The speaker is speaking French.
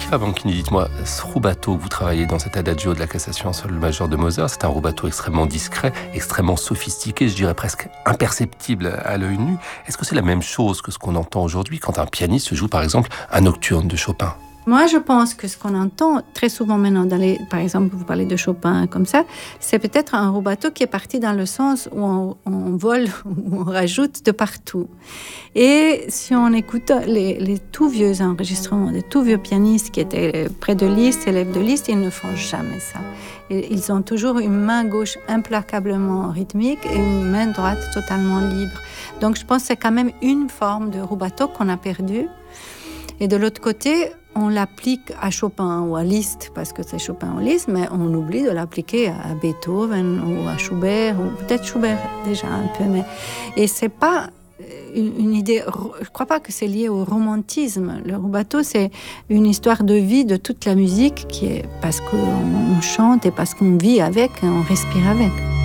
Sofia Banchini, dites-moi, ce rubato, vous travaillez dans cet adagio de la cassation en sol majeur de Mozart, c'est un rubato extrêmement discret, extrêmement sophistiqué, je dirais presque imperceptible à l'œil nu. Est-ce que c'est la même chose que ce qu'on entend aujourd'hui quand un pianiste joue par exemple un nocturne de Chopin ? Moi, je pense que ce qu'on entend très souvent maintenant, par exemple, vous parlez de Chopin comme ça, c'est peut-être un rubato qui est parti dans le sens où on vole, où on rajoute de partout. Et si on écoute les tout vieux enregistrements, les tout vieux pianistes qui étaient près de Liszt, élèves de Liszt, ils ne font jamais ça. Ils ont toujours une main gauche implacablement rythmique et une main droite totalement libre. Donc, je pense que c'est quand même une forme de rubato qu'on a perdue. Et de l'autre côté, on l'applique à Chopin ou à Liszt, parce que c'est Chopin ou Liszt, mais on oublie de l'appliquer à Beethoven ou à Schubert, ou peut-être Schubert déjà un peu. Et c'est pas une idée, je crois pas que c'est lié au romantisme. Le rubato, c'est une histoire de vie de toute la musique qui est parce qu'on chante et parce qu'on vit avec et on respire avec.